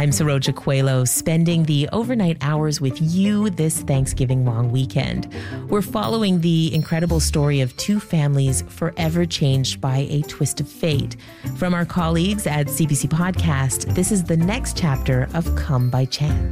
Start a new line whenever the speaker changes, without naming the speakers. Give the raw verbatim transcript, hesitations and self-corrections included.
I'm Saroja Coelho, spending the overnight hours with you this Thanksgiving long weekend. We're following the incredible story of two families forever changed by a twist of fate. From our colleagues at C B C Podcast, this is the next chapter of Come by Chance.